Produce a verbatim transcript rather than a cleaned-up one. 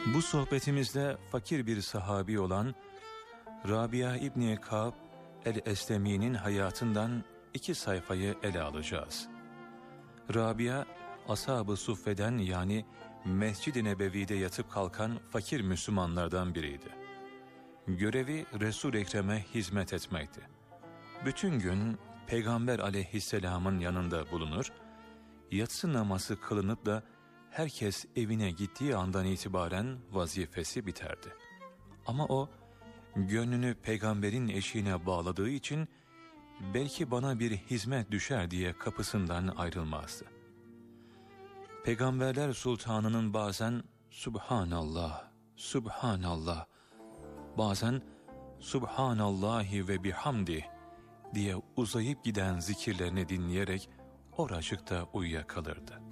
Bu sohbetimizde fakir bir sahabi olan Rabia İbni Ka'b el-Eslemi'nin hayatından iki sayfayı ele alacağız. Rabia, Ashab-ı Suffe'den yani Mescid-i Nebevi'de yatıp kalkan fakir Müslümanlardan biriydi. Görevi Resul-i Ekrem'e hizmet etmekti. Bütün gün Peygamber aleyhisselamın yanında bulunur, yatsı namazı kılınıp da herkes evine gittiği andan itibaren vazifesi biterdi. Ama o, gönlünü peygamberin eşiğine bağladığı için belki bana bir hizmet düşer diye kapısından ayrılmazdı. Peygamberler Sultanı'nın bazen Subhanallah, Subhanallah, bazen Subhanallahi ve bihamdi diye uzayıp giden zikirlerini dinleyerek oracıkta uyuyakalırdı.